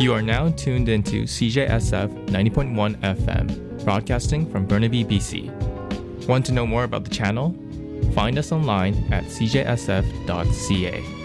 You are now tuned into CJSF 90.1 FM, broadcasting from Burnaby, BC. Want to know more about the channel? Find us online at cjsf.ca.